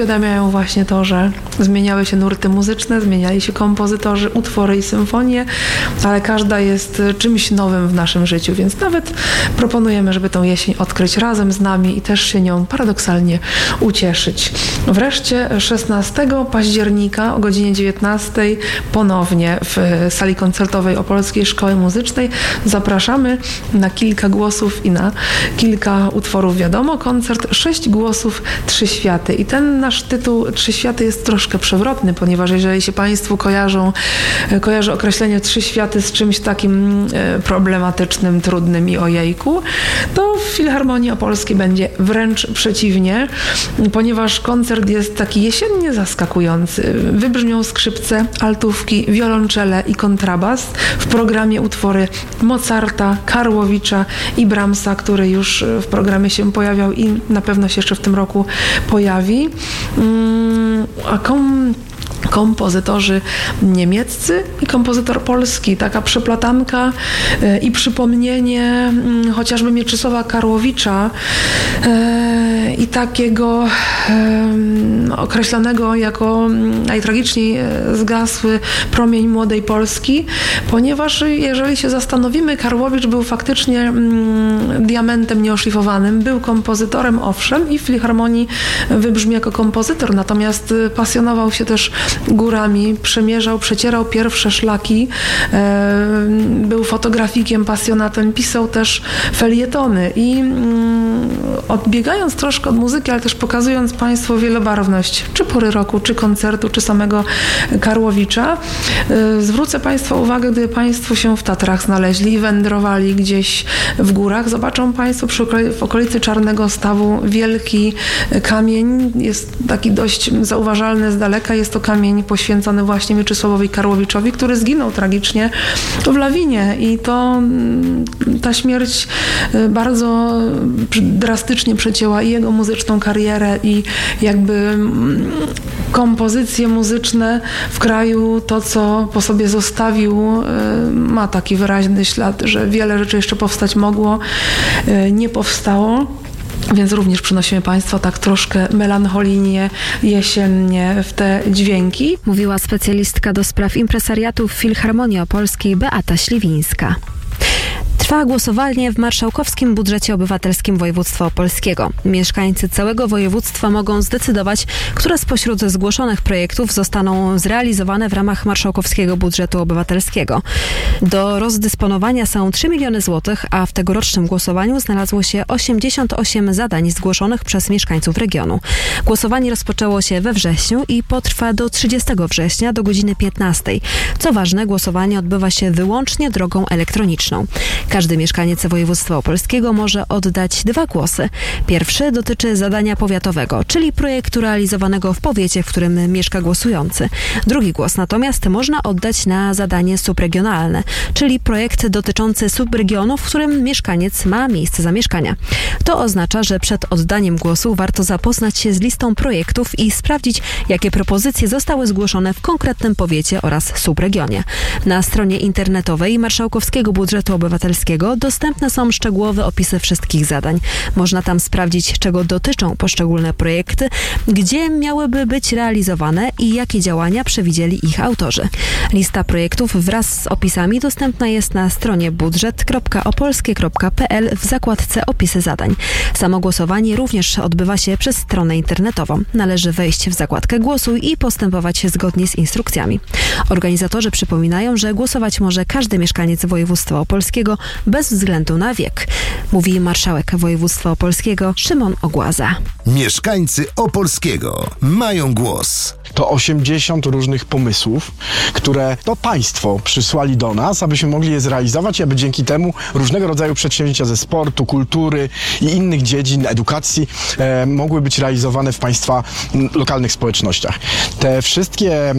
uświadamiają właśnie to, że zmieniały się nurty muzyczne, zmieniali się kompozytorzy, utwory i symfonie, ale każda jest czymś nowym w naszym życiu, więc nawet proponujemy, żeby tą jesień odkryć razem z nami i też się nią paradoksalnie ucieszyć. Wreszcie 16 października o godzinie 19 ponownie w sali koncertowej Opolskiej Szkoły Muzycznej zapraszamy na kilka głosów i na kilka utworów. Wiadomo, koncert 6 głosów, 3 światy. I ten nasz tytuł 3 światy jest troszkę przewrotny, ponieważ jeżeli się Państwu kojarzy określenie 3 światy z czymś takim problematycznym, trudnym i ojejku, to w Filharmonii Opolskiej będzie wręcz przeciwnie, ponieważ koncert jest taki jesiennie zaskakujący. Wybrzmią skrzypce, altówki, wiolonczele i kontrabas. W programie utwory Mozarta, Karłowicza i Brahmsa, który już w programie się pojawiał i na pewno się jeszcze w tym roku pojawi. A kompozytorzy niemieccy i kompozytor polski. Taka przeplatanka i przypomnienie chociażby Mieczysława Karłowicza i takiego określanego jako najtragiczniej zgasły promień młodej Polski, ponieważ jeżeli się zastanowimy, Karłowicz był faktycznie diamentem nieoszlifowanym, był kompozytorem, owszem, i w Filharmonii wybrzmi jako kompozytor, natomiast pasjonował się też górami, przecierał pierwsze szlaki, był fotografikiem, pasjonatem, pisał też felietony i odbiegając troszkę od muzyki, ale też pokazując Państwu wielobarwność, czy pory roku, czy koncertu, czy samego Karłowicza, zwrócę Państwa uwagę, gdy Państwo się w Tatrach znaleźli i wędrowali gdzieś w górach, zobaczą Państwo w okolicy Czarnego Stawu wielki kamień, jest taki dość zauważalny z daleka, jest to kamień poświęcony właśnie Mieczysławowi Karłowiczowi, który zginął tragicznie w lawinie i ta śmierć bardzo drastycznie przecięła i jego muzyczną karierę i jakby kompozycje muzyczne w kraju, to co po sobie zostawił, ma taki wyraźny ślad, że wiele rzeczy jeszcze powstać mogło, nie powstało. Więc również przynosimy Państwa tak troszkę melancholijnie, jesiennie w te dźwięki. Mówiła specjalistka do spraw impresariatu w Filharmonii Opolskiej Beata Śliwińska. Trwa głosowanie w marszałkowskim budżecie obywatelskim województwa opolskiego. Mieszkańcy całego województwa mogą zdecydować, które spośród zgłoszonych projektów zostaną zrealizowane w ramach marszałkowskiego budżetu obywatelskiego. Do rozdysponowania są 3 miliony złotych, a w tegorocznym głosowaniu znalazło się 88 zadań zgłoszonych przez mieszkańców regionu. Głosowanie rozpoczęło się we wrześniu i potrwa do 30 września do godziny 15. Co ważne, głosowanie odbywa się wyłącznie drogą elektroniczną. Każdy mieszkaniec województwa opolskiego może oddać 2 głosy. Pierwszy dotyczy zadania powiatowego, czyli projektu realizowanego w powiecie, w którym mieszka głosujący. Drugi głos natomiast można oddać na zadanie subregionalne, czyli projekt dotyczący subregionu, w którym mieszkaniec ma miejsce zamieszkania. To oznacza, że przed oddaniem głosu warto zapoznać się z listą projektów i sprawdzić, jakie propozycje zostały zgłoszone w konkretnym powiecie oraz subregionie. Na stronie internetowej Marszałkowskiego Budżetu Obywatelskiego dostępne są szczegółowe opisy wszystkich zadań. Można tam sprawdzić, czego dotyczą poszczególne projekty, gdzie miałyby być realizowane i jakie działania przewidzieli ich autorzy. Lista projektów wraz z opisami dostępna jest na stronie budżet.opolskie.pl w zakładce Opisy zadań. Samo głosowanie również odbywa się przez stronę internetową. Należy wejść w zakładkę Głosuj i postępować zgodnie z instrukcjami. Organizatorzy przypominają, że głosować może każdy mieszkaniec województwa opolskiego bez względu na wiek. Mówi marszałek województwa opolskiego Szymon Ogłaza. Mieszkańcy Opolskiego mają głos. To 80 różnych pomysłów, które to państwo przysłali do nas, abyśmy mogli je zrealizować i aby dzięki temu różnego rodzaju przedsięwzięcia ze sportu, kultury i innych dziedzin edukacji mogły być realizowane w państwa lokalnych społecznościach. Te wszystkie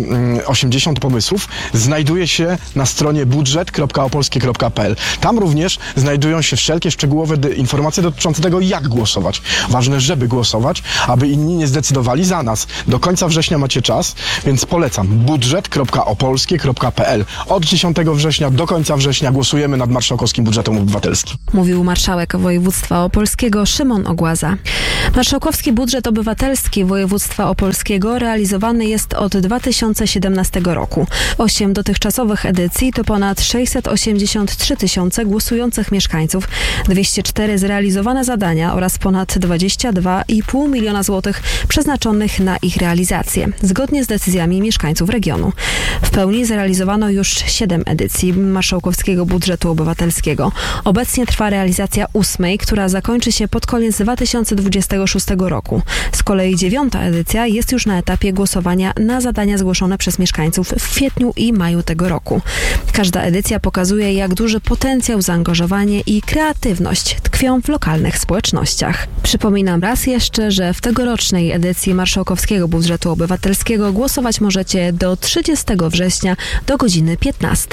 80 pomysłów znajduje się na stronie budżet.opolskie.pl. Tam również znajdują się wszelkie szczegółowe informacje dotyczące tego, jak głosować. Ważne, żeby głosować, aby inni nie zdecydowali za nas. Do końca września macie czas. czas, więc polecam budżet.opolskie.pl. Od 10 września do końca września głosujemy nad marszałkowskim budżetem obywatelskim. Mówił marszałek województwa opolskiego Szymon Ogłaza. Marszałkowski budżet obywatelski województwa opolskiego realizowany jest od 2017 roku. 8 dotychczasowych edycji to ponad 683 tysiące głosujących mieszkańców, 204 zrealizowane zadania oraz ponad 22,5 miliona złotych przeznaczonych na ich realizację, zgodnie z decyzjami mieszkańców regionu. W pełni zrealizowano już 7 edycji marszałkowskiego budżetu obywatelskiego. Obecnie trwa realizacja 8, która zakończy się pod koniec 2026 roku. Z kolei 9. edycja jest już na etapie głosowania na zadania zgłoszone przez mieszkańców w kwietniu i maju tego roku. Każda edycja pokazuje, jak duży potencjał, zaangażowanie i kreatywność tkwią w lokalnych społecznościach. Przypominam raz jeszcze, że w tegorocznej edycji marszałkowskiego budżetu obywatelskiego głosować możecie do 30 września do godziny 15.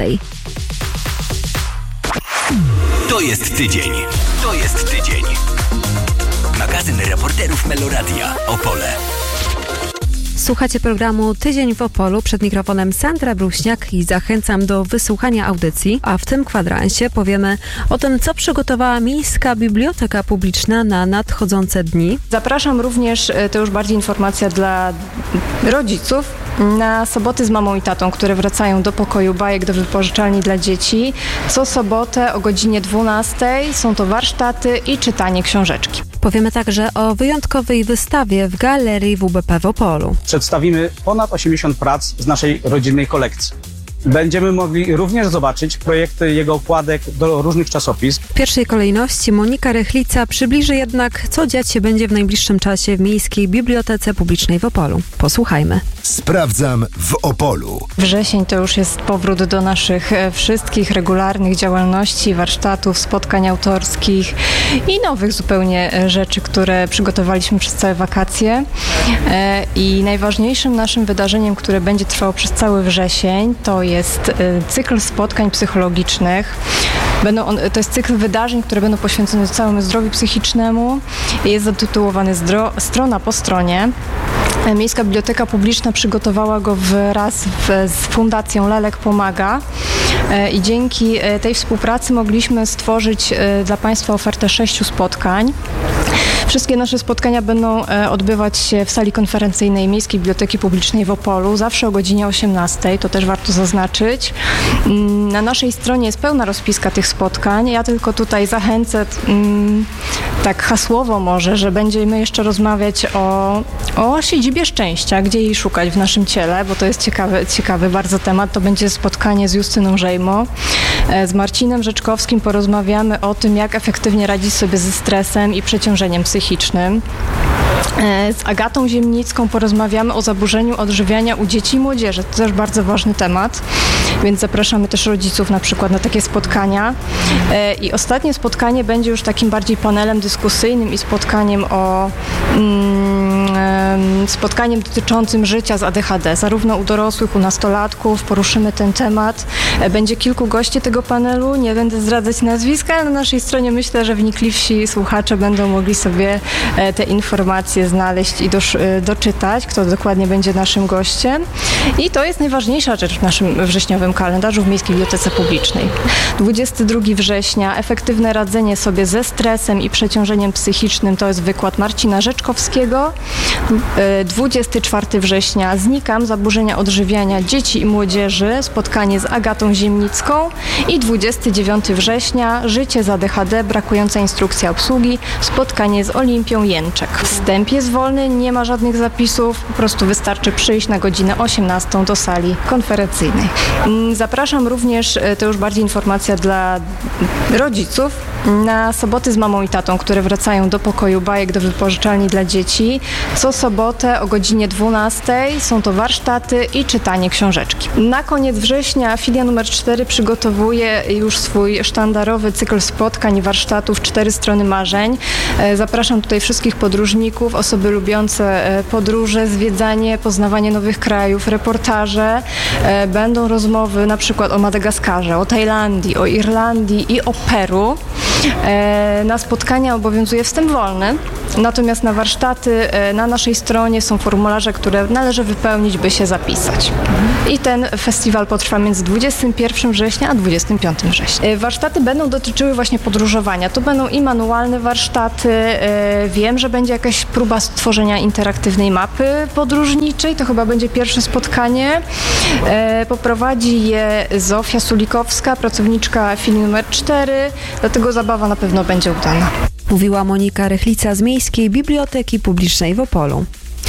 To jest tydzień. To jest tydzień. Magazyn reporterów Meloradia Opole. Słuchacie programu Tydzień w Opolu, przed mikrofonem Sandra Bruśniak i zachęcam do wysłuchania audycji, a w tym kwadransie powiemy o tym, co przygotowała Miejska Biblioteka Publiczna na nadchodzące dni. Zapraszam również, to już bardziej informacja dla rodziców, na soboty z mamą i tatą, które wracają do pokoju bajek do wypożyczalni dla dzieci. Co sobotę o godzinie 12 są to warsztaty i czytanie książeczki. Powiemy także o wyjątkowej wystawie w Galerii WBP w Opolu. Przedstawimy ponad 80 prac z naszej rodzinnej kolekcji. Będziemy mogli również zobaczyć projekty jego okładek do różnych czasopism. W pierwszej kolejności Monika Rychlica przybliży jednak, co dziać się będzie w najbliższym czasie w Miejskiej Bibliotece Publicznej w Opolu. Posłuchajmy. Sprawdzam w Opolu. Wrzesień to już jest powrót do naszych wszystkich regularnych działalności, warsztatów, spotkań autorskich i nowych zupełnie rzeczy, które przygotowaliśmy przez całe wakacje. I najważniejszym naszym wydarzeniem, które będzie trwało przez cały wrzesień, to jest cykl spotkań psychologicznych. To jest cykl wydarzeń, które będą poświęcone całemu zdrowiu psychicznemu. Jest zatytułowany Strona po stronie. Miejska Biblioteka Publiczna przygotowała go wraz z Fundacją Lelek Pomaga i dzięki tej współpracy mogliśmy stworzyć dla Państwa ofertę 6 spotkań. Wszystkie nasze spotkania będą odbywać się w sali konferencyjnej Miejskiej Biblioteki Publicznej w Opolu, zawsze o godzinie 18, to też warto zaznaczyć. Na naszej stronie jest pełna rozpiska tych spotkań. Ja tylko tutaj zachęcę, tak hasłowo może, że będziemy jeszcze rozmawiać o siedzibie szczęścia, gdzie jej szukać w naszym ciele, bo to jest ciekawy bardzo temat. To będzie spotkanie z Justyną Żejmo. Z Marcinem Rzeczkowskim porozmawiamy o tym, jak efektywnie radzić sobie ze stresem i przeciążeniem psychicznym. Z Agatą Ziemnicką porozmawiamy o zaburzeniu odżywiania u dzieci i młodzieży. To też bardzo ważny temat, więc zapraszamy też rodziców na przykład na takie spotkania. I ostatnie spotkanie będzie już takim bardziej panelem dyskusyjnym i spotkaniem dotyczącym życia z ADHD, zarówno u dorosłych, u nastolatków. Poruszymy ten temat. Będzie kilku gości tego panelu, nie będę zdradzać nazwiska, ale na naszej stronie myślę, że wnikliwsi słuchacze będą mogli sobie te informacje znaleźć i doczytać, kto dokładnie będzie naszym gościem. I to jest najważniejsza rzecz w naszym wrześniowym kalendarzu w Miejskiej Bibliotece Publicznej. 22 września, efektywne radzenie sobie ze stresem i przeciążeniem psychicznym, to jest wykład Marcina Rzeczkowskiego. 24 września, Znikam, zaburzenia odżywiania dzieci i młodzieży, spotkanie z Agatą Ziemnicką. I 29 września, Życie z ADHD, brakująca instrukcja obsługi, spotkanie z Olimpią Jęczek. Wstęp jest wolny, nie ma żadnych zapisów, po prostu wystarczy przyjść na godzinę 18 do sali konferencyjnej. Zapraszam również, to już bardziej informacja dla rodziców, na soboty z mamą i tatą, które wracają do pokoju bajek do wypożyczalni dla dzieci. Co sobotę o godzinie 12 są to warsztaty i czytanie książeczki. Na koniec września filia numer 4 przygotowuje już swój sztandarowy cykl spotkań i warsztatów 4 strony marzeń. Zapraszam tutaj wszystkich podróżników, osoby lubiące podróże, zwiedzanie, poznawanie nowych krajów, reportaże. Będą rozmowy na przykład o Madagaskarze, o Tajlandii, o Irlandii i o Peru. Na spotkania obowiązuje wstęp wolny, natomiast na warsztaty na naszej stronie są formularze, które należy wypełnić, by się zapisać. I ten festiwal potrwa między 21 września a 25 września. Warsztaty będą dotyczyły właśnie podróżowania. To będą i manualne warsztaty. Wiem, że będzie jakaś próba stworzenia interaktywnej mapy podróżniczej. To chyba będzie pierwsze spotkanie. Poprowadzi je Zofia Sulikowska, pracowniczka filmu numer 4. Dlatego zabawa na pewno będzie udana. Mówiła Monika Rychlica z Miejskiej Biblioteki Publicznej w Opolu.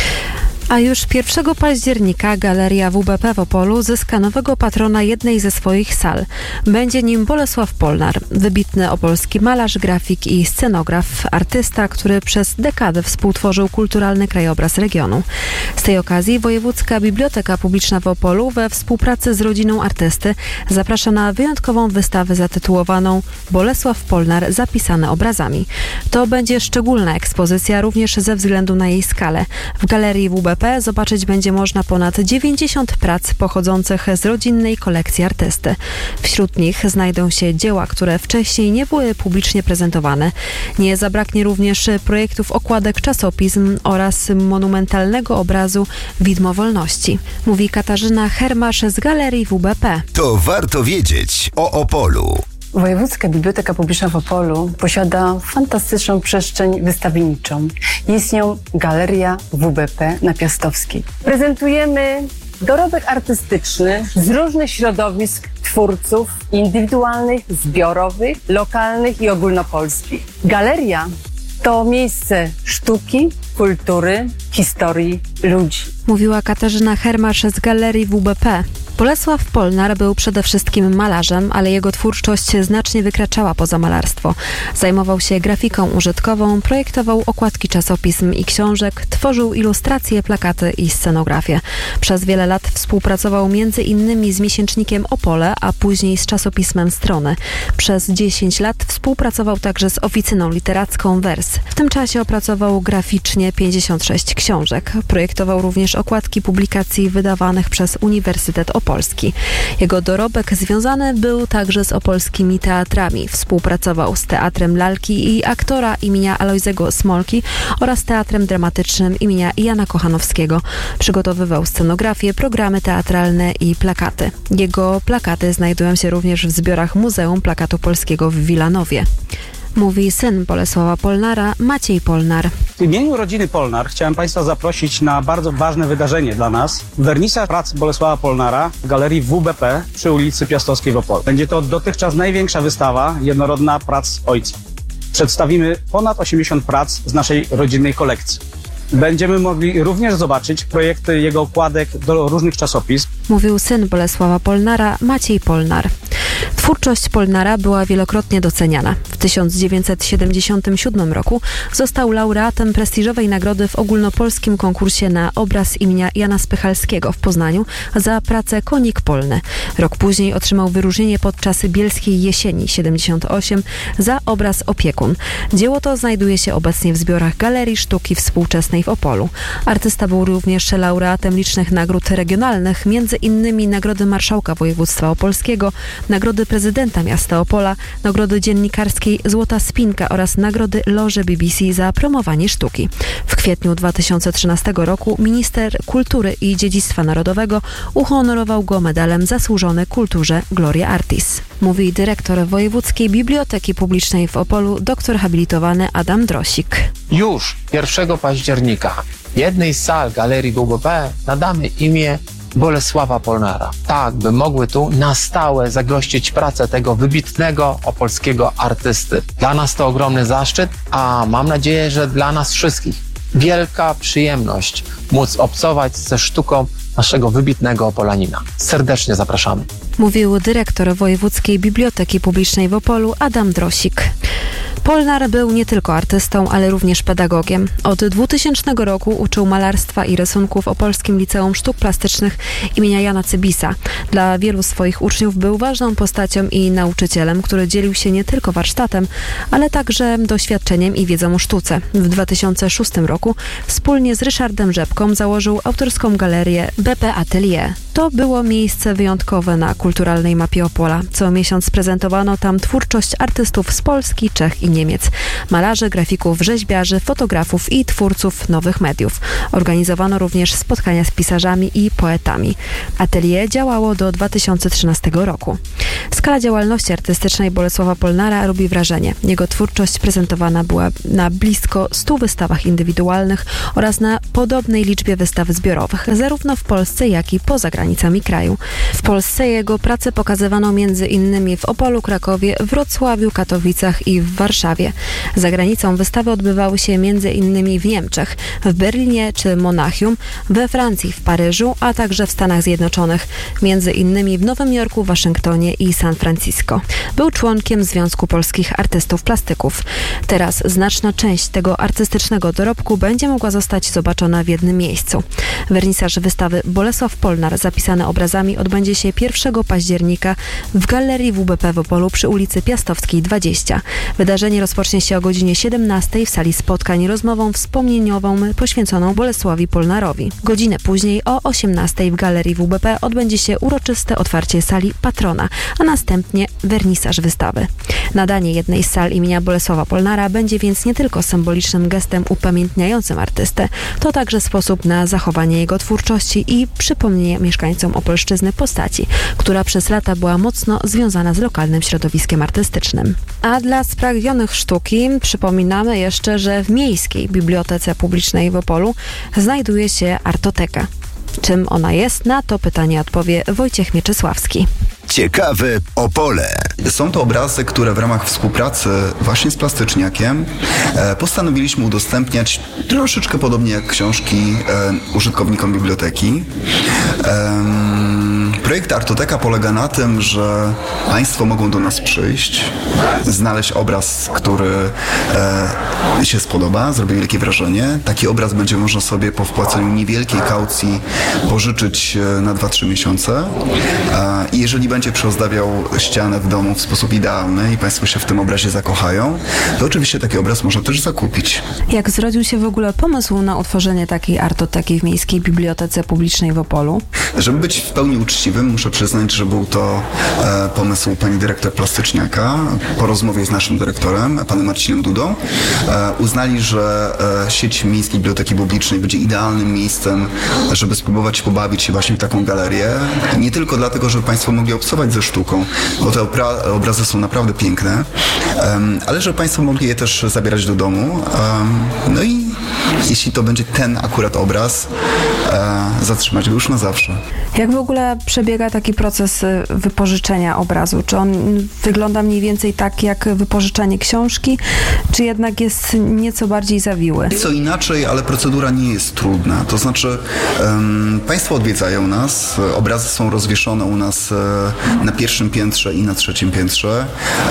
A już 1 października Galeria WBP w Opolu zyska nowego patrona jednej ze swoich sal. Będzie nim Bolesław Polnar, wybitny opolski malarz, grafik i scenograf, artysta, który przez dekadę współtworzył kulturalny krajobraz regionu. Z tej okazji Wojewódzka Biblioteka Publiczna w Opolu we współpracy z rodziną artysty zaprasza na wyjątkową wystawę zatytułowaną Bolesław Polnar zapisane obrazami. To będzie szczególna ekspozycja również ze względu na jej skalę. W Galerii WBP zobaczyć będzie można ponad 90 prac pochodzących z rodzinnej kolekcji artysty. Wśród nich znajdą się dzieła, które wcześniej nie były publicznie prezentowane. Nie zabraknie również projektów okładek czasopism oraz monumentalnego obrazu Widmo Wolności. Mówi Katarzyna Hermasz z Galerii WBP. To warto wiedzieć o Opolu. Wojewódzka Biblioteka Publiczna w Opolu posiada fantastyczną przestrzeń wystawienniczą. Jest nią Galeria WBP na Piastowskiej. Prezentujemy dorobek artystyczny z różnych środowisk twórców indywidualnych, zbiorowych, lokalnych i ogólnopolskich. Galeria to miejsce sztuki, kultury, historii ludzi. Mówiła Katarzyna Hermasz z Galerii WBP. Bolesław Polnar był przede wszystkim malarzem, ale jego twórczość znacznie wykraczała poza malarstwo. Zajmował się grafiką użytkową, projektował okładki czasopism i książek, tworzył ilustracje, plakaty i scenografię. Przez wiele lat współpracował m.in. z miesięcznikiem Opole, a później z czasopismem Strony. Przez 10 lat współpracował także z oficyną literacką Wers. W tym czasie opracował graficznie 56 książek. Projektował również okładki publikacji wydawanych przez Uniwersytet Opolski. Jego dorobek związany był także z opolskimi teatrami. Współpracował z Teatrem Lalki i Aktora imienia Alojzego Smolki oraz Teatrem Dramatycznym imienia Jana Kochanowskiego. Przygotowywał scenografię, programy teatralne i plakaty. Jego plakaty znajdują się również w zbiorach Muzeum Plakatu Polskiego w Wilanowie. Mówi syn Bolesława Polnara, Maciej Polnar. W imieniu rodziny Polnar chciałem Państwa zaprosić na bardzo ważne wydarzenie dla nas. Wernisaż prac Bolesława Polnara w Galerii WBP przy ulicy Piastowskiej w Opolu. Będzie to dotychczas największa wystawa jednorodna prac ojca. Przedstawimy ponad 80 prac z naszej rodzinnej kolekcji. Będziemy mogli również zobaczyć projekty jego okładek do różnych czasopism. Mówił syn Bolesława Polnara, Maciej Polnar. Twórczość Polnara była wielokrotnie doceniana. W 1977 roku został laureatem prestiżowej nagrody w ogólnopolskim konkursie na obraz imienia Jana Spychalskiego w Poznaniu za pracę Konik Polny. Rok później otrzymał wyróżnienie podczas Bielskiej Jesieni 78 za obraz Opiekun. Dzieło to znajduje się obecnie w zbiorach Galerii Sztuki Współczesnej w Opolu. Artysta był również laureatem licznych nagród regionalnych, m.in. Nagrody Marszałka Województwa Opolskiego, Nagrody Prezydenta Miasta Opola, Nagrody Dziennikarskiej Złota Spinka oraz Nagrody Loży BBC za promowanie sztuki. W kwietniu 2013 roku minister kultury i dziedzictwa narodowego uhonorował go medalem Zasłużony Kulturze Gloria Artis. Mówi dyrektor Wojewódzkiej Biblioteki Publicznej w Opolu, doktor habilitowany Adam Drosik. Już 1 października jednej z sal Galerii WBP nadamy imię Bolesława Polnara. Tak, by mogły tu na stałe zagościć pracę tego wybitnego opolskiego artysty. Dla nas to ogromny zaszczyt, a mam nadzieję, że dla nas wszystkich wielka przyjemność móc obcować ze sztuką naszego wybitnego Opolanina. Serdecznie zapraszamy. Mówił dyrektor Wojewódzkiej Biblioteki Publicznej w Opolu Adam Drosik. Polnar był nie tylko artystą, ale również pedagogiem. Od 2000 roku uczył malarstwa i rysunku w Opolskim Liceum Sztuk Plastycznych imienia Jana Cybisa. Dla wielu swoich uczniów był ważną postacią i nauczycielem, który dzielił się nie tylko warsztatem, ale także doświadczeniem i wiedzą o sztuce. W 2006 roku wspólnie z Ryszardem Rzepką założył autorską galerię BP Atelier. To było miejsce wyjątkowe na kulturalnej mapie Opola. Co miesiąc prezentowano tam twórczość artystów z Polski, Czech i Niemiec. Malarzy, grafików, rzeźbiarzy, fotografów i twórców nowych mediów. Organizowano również spotkania z pisarzami i poetami. Atelier działało do 2013 roku. Skala działalności artystycznej Bolesława Polnara robi wrażenie. Jego twórczość prezentowana była na blisko 100 wystawach indywidualnych oraz na podobnej liczbie wystaw zbiorowych, zarówno w Polsce, jak i poza granicami kraju. W Polsce jego pracę pokazywano m.in. w Opolu, Krakowie, Wrocławiu, Katowicach i w Warszawie. Za granicą wystawy odbywały się m.in. w Niemczech, w Berlinie czy Monachium, we Francji, w Paryżu, a także w Stanach Zjednoczonych, m.in. w Nowym Jorku, Waszyngtonie i San Francisco. Był członkiem Związku Polskich Artystów Plastyków. Teraz znaczna część tego artystycznego dorobku będzie mogła zostać zobaczona w jednym miejscu. Wernisaż wystawy Bolesław Polnar zapisany obrazami odbędzie się 1 października w Galerii WBP w Opolu przy ulicy Piastowskiej 20. Wydarzenie rozpocznie się o godzinie 17 w sali spotkań rozmową wspomnieniową poświęconą Bolesławowi Polnarowi. Godzinę później o 18 w Galerii WBP odbędzie się uroczyste otwarcie sali Patrona, a następnie wernisaż wystawy. Nadanie jednej z sal imienia Bolesława Polnara będzie więc nie tylko symbolicznym gestem upamiętniającym artystę, to także sposób na zachowanie jego twórczości i przypomnienie mieszkańcom Opolszczyzny postaci, która przez lata była mocno związana z lokalnym środowiskiem artystycznym. A dla spragnionych sztuki przypominamy jeszcze, że w Miejskiej Bibliotece Publicznej w Opolu znajduje się Artoteka. Czym ona jest? Na to pytanie odpowie Wojciech Mieczysławski. Ciekawe Opole. Są to obrazy, które w ramach współpracy właśnie z Plastyczniakiem postanowiliśmy udostępniać troszeczkę podobnie jak książki użytkownikom biblioteki. Projekt Artoteka polega na tym, że Państwo mogą do nas przyjść, znaleźć obraz, który się spodoba, zrobi wielkie wrażenie. Taki obraz będzie można sobie po wpłaceniu niewielkiej kaucji pożyczyć na 2-3 miesiące. I jeżeli będzie przyozdabiał ścianę w domu w sposób idealny i Państwo się w tym obrazie zakochają, to oczywiście taki obraz można też zakupić. Jak zrodził się w ogóle pomysł na utworzenie takiej artoteki w Miejskiej Bibliotece Publicznej w Opolu? Żeby być w pełni uczciwym, muszę przyznać, że był to pomysł pani dyrektor Plastyczniaka. Po rozmowie z naszym dyrektorem, panem Marcinem Dudą, uznali, że sieć Miejskiej Biblioteki Publicznej będzie idealnym miejscem, żeby spróbować pobawić się właśnie w taką galerię. Nie tylko dlatego, żeby Państwo mogli obcować ze sztuką, bo te obrazy są naprawdę piękne, ale żeby Państwo mogli je też zabierać do domu. No i jeśli to będzie ten akurat obraz, zatrzymać go już na zawsze. Jak w ogóle przebiega taki proces wypożyczenia obrazu? Czy on wygląda mniej więcej tak jak wypożyczanie książki, czy jednak jest nieco bardziej zawiły? Co inaczej, ale procedura nie jest trudna. To znaczy Państwo odwiedzają nas, obrazy są rozwieszone u nas na pierwszym piętrze i na trzecim piętrze.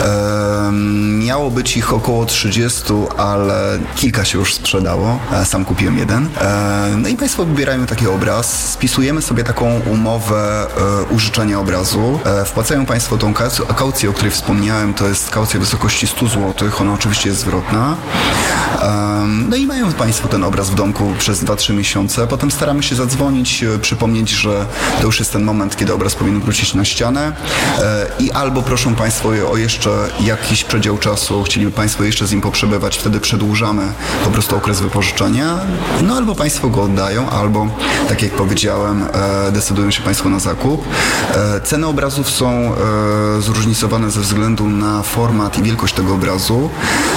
Miało być ich około 30, ale kilka się już sprzedało. Sam kupiłem jeden. No i Państwo wybierają taki obraz, spisujemy sobie taką umowę użyczenia obrazu. Wpłacają Państwo tą kaucję, o której wspomniałem, to jest kaucja w wysokości 100 zł, ona oczywiście jest zwrotna. No i mają Państwo ten obraz w domku przez 2-3 miesiące. Potem staramy się zadzwonić, przypomnieć, że to już jest ten moment, kiedy obraz powinien wrócić na ścianę i albo proszą Państwo o jeszcze jakiś przedział czasu, chcieliby Państwo jeszcze z nim poprzebywać, wtedy przedłużamy po prostu okres wypożyczenia, no albo Państwo go oddają, albo tak jak powiedziałem, decydują się Państwo na zakup. Ceny obrazów są zróżnicowane ze względu na format i wielkość tego obrazu.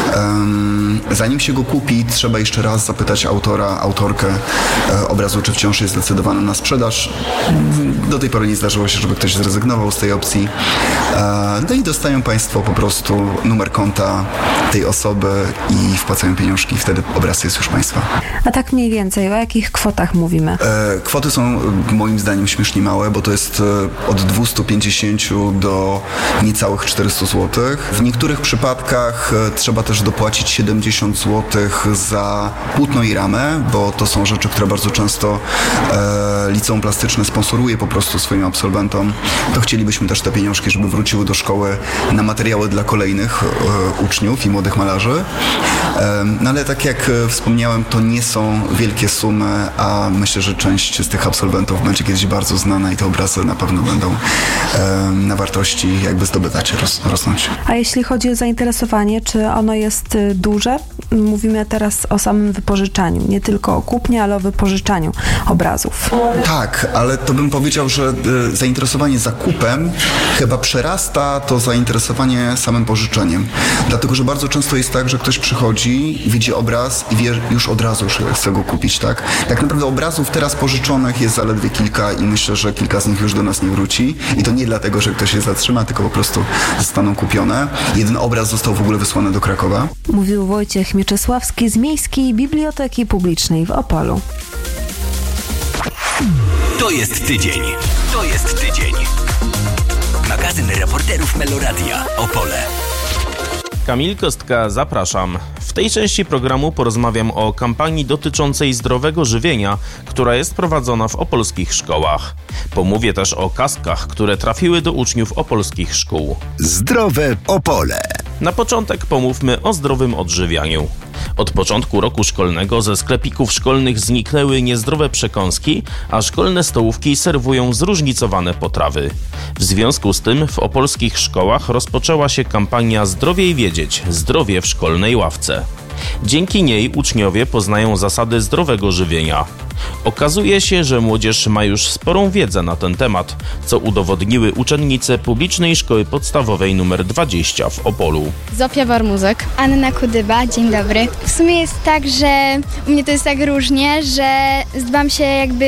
Zanim się go kupi, trzeba jeszcze raz zapytać autorkę obrazu, czy wciąż jest zdecydowany na sprzedaż. Do tej pory nie zdarzyło się, żeby ktoś zrezygnował z tej opcji. No i dostają Państwo po prostu numer konta tej osoby i wpłacają pieniążki. Wtedy obraz jest już proszę Państwa. A tak mniej więcej, o jakich kwotach mówimy? Kwoty są moim zdaniem śmiesznie małe, bo to jest od 250 do niecałych 400 zł. W niektórych przypadkach trzeba też dopłacić 70 zł za płótno i ramę, bo to są rzeczy, które bardzo często liceum plastyczne sponsoruje po prostu swoim absolwentom. To chcielibyśmy też te pieniążki, żeby wróciły do szkoły na materiały dla kolejnych uczniów i młodych malarzy. No ale tak jak wspomniałem, to nie są wielkie sumy, a myślę, że część z tych absolwentów będzie kiedyś bardzo znana i te obrazy na pewno będą na wartości jakby zdobywacie rosnąć. A jeśli chodzi o zainteresowanie, czy ono jest duże? Mówimy teraz o samym wypożyczaniu, nie tylko o kupnie, ale o wypożyczaniu obrazów. Tak, ale to bym powiedział, że zainteresowanie zakupem chyba przerasta to zainteresowanie samym pożyczeniem. Dlatego, że bardzo często jest tak, że ktoś przychodzi, widzi obraz i wie już od razu, że chce go kupić, tak? Tak naprawdę obrazów teraz pożyczonych jest zaledwie kilka i myślę, że kilka z nich już do nas nie wróci. I to nie dlatego, że ktoś się zatrzyma, tylko po prostu zostaną kupione. Jeden obraz został w ogóle wysłany do Krakowa. Mówił Wojciech Mieczysławski z Miejskiej Biblioteki Publicznej w Opolu. To jest tydzień. To jest tydzień. Magazyn reporterów Meloradia Opole. Kamil Kostka, zapraszam. W tej części programu porozmawiam o kampanii dotyczącej zdrowego żywienia, która jest prowadzona w opolskich szkołach. Pomówię też o kaskach, które trafiły do uczniów opolskich szkół. Zdrowe Opole. Na początek pomówmy o zdrowym odżywianiu. Od początku roku szkolnego ze sklepików szkolnych zniknęły niezdrowe przekąski, a szkolne stołówki serwują zróżnicowane potrawy. W związku z tym w opolskich szkołach rozpoczęła się kampania Zdrowiej wiedzieć – zdrowie w szkolnej ławce. Dzięki niej uczniowie poznają zasady zdrowego żywienia. Okazuje się, że młodzież ma już sporą wiedzę na ten temat, co udowodniły uczennice Publicznej Szkoły Podstawowej nr 20 w Opolu. Zofia Warmuzek. Anna Kudyba, dzień dobry. W sumie jest tak, że u mnie to jest tak różnie, że dbam się jakby,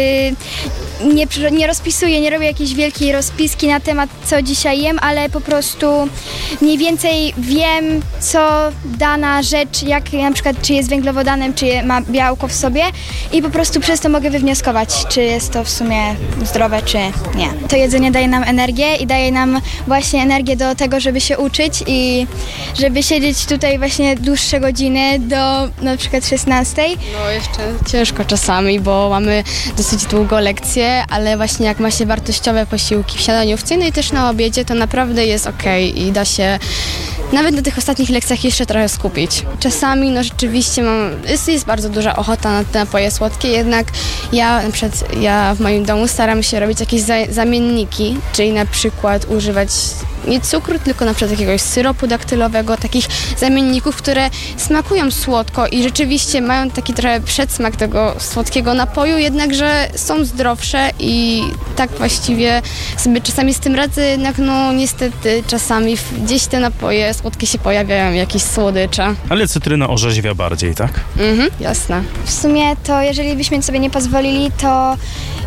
nie rozpisuję, nie robię jakiejś wielkiej rozpiski na temat, co dzisiaj jem, ale po prostu mniej więcej wiem, co dana rzecz, jak na przykład, czy jest węglowodanem, czy ma białko w sobie i po prostu przez to mogę wywnioskować, czy jest to w sumie zdrowe, czy nie. To jedzenie daje nam energię i daje nam właśnie energię do tego, żeby się uczyć i żeby siedzieć tutaj właśnie dłuższe godziny do na przykład 16. No jeszcze ciężko czasami, bo mamy dosyć długo lekcje, ale właśnie jak ma się wartościowe posiłki w śniadaniówce, no i też na obiedzie, to naprawdę jest okej i da się nawet na tych ostatnich lekcjach jeszcze trochę skupić. Czasami no rzeczywiście jest bardzo duża ochota na te napoje słodkie, jednak ja w moim domu staram się robić jakieś zamienniki, czyli na przykład używać nie cukru, tylko na przykład jakiegoś syropu daktylowego, takich zamienników, które smakują słodko i rzeczywiście mają taki trochę przedsmak tego słodkiego napoju, jednakże są zdrowsze i tak właściwie sobie czasami z tym radzę, jednak no niestety czasami gdzieś te napoje słodkie się pojawiają, jakieś słodycze. Ale cytryna orzeźwia bardziej, tak? Jasne. W sumie to jeżeli byśmy sobie nie pozwolili, to